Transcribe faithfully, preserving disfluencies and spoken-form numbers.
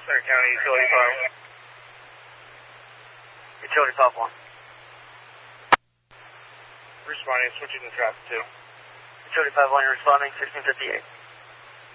Center County, Utility five. Utility five one. Responding, switching to traffic two. Utility five one, you're responding, sixteen fifty-eight.